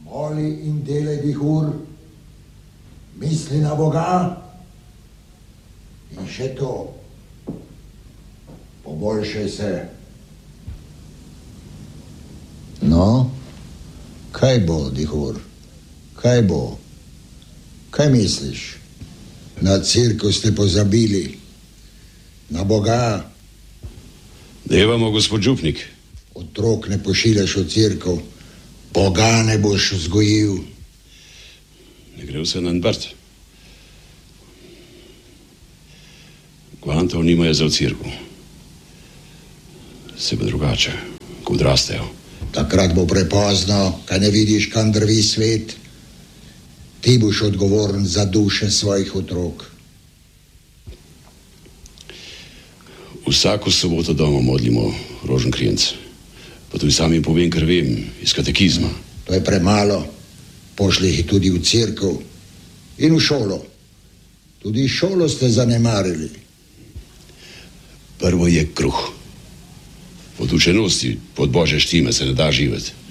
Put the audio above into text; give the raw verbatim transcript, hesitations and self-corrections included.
Moli in delaj vihur, misli na Boga in še to, poboljšaj se. No, kaj bo, dihur? Kaj bo? Kaj misliš? Na cerkev ste pozabili, na Boga. Devamo, gospod župnik. Otrok ne pošiljaš v cerkev, Boga ne boš vzgojil. Ne gre vse na nbrt. Kvantov nimajo za v cerkev. Se bo drugače, ko odrastejo. Takrat bo prepozno, kaj ne vidiš, kam drvi svet. Ti boš odgovoren za duše svojih otrok. Vsako soboto doma modlimo roženkrijenc. Pa tudi sam jim povem, kar vem, iz katekizma. To je premalo. Pošli jih tudi v cerkev in v šolo. Tudi šolo ste zanemarili. Prvo je kruh. Od učenosti, pod Božje štime se ne da živeti.